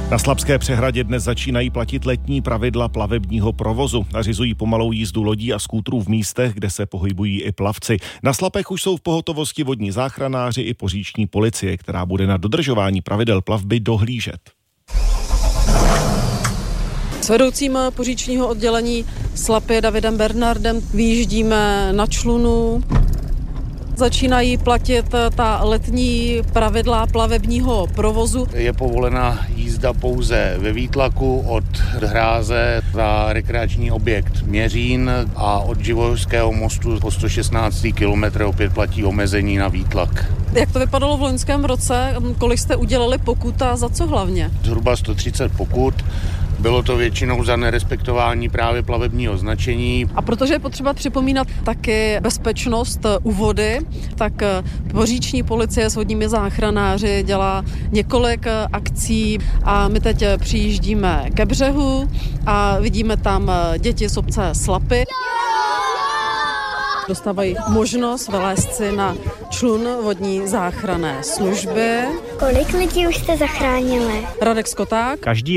Na Slapské přehradě dnes začínají platit letní pravidla plavebního provozu. Nařizují pomalou jízdu lodí a skútrů v místech, kde se pohybují i plavci. Na Slapech už jsou v pohotovosti vodní záchranáři i poříční policie, která bude na dodržování pravidel plavby dohlížet. S vedoucím poříčního oddělení Slapy Davidem Bernardem vyjíždíme na člunu. Začínají platit ta letní pravidla plavebního provozu. Je povolena jízda pouze ve výtlaku od hráze za rekreační objekt Měřín a od Živojského mostu po 116. kilometr opět platí omezení na výtlak. Jak to vypadalo v loňském roce? Kolik jste udělali pokut a za co hlavně? Zhruba 130 pokut. Bylo to většinou za nerespektování právě plavebního značení. A protože je potřeba připomínat taky bezpečnost u vody, tak poříční policie s vodními záchranáři dělá několik akcí a my teď přijíždíme ke břehu a vidíme tam děti z obce Slapy. Dostávají možnost vylézt si na člun vodní záchranné služby. Kolik lidí už jste zachránili? Radek Skoták. Každý